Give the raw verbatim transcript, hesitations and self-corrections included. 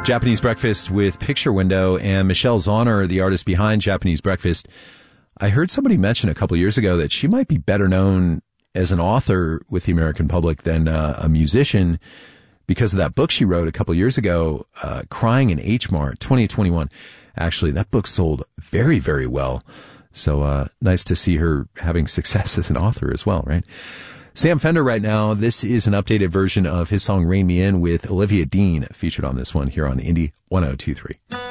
Japanese Breakfast with Picture Window and Michelle Zauner, the artist behind Japanese Breakfast. I heard somebody mention a couple years ago that she might be better known as an author with the American public than uh, a musician because of that book she wrote a couple years ago, uh, Crying in H Mart, twenty twenty-one. Actually, that book sold very, very well. So uh nice to see her having success as an author as well, right? Sam Fender right now, this is an updated version of his song Rain Me In with Olivia Dean, featured on this one here on Indie one oh two three.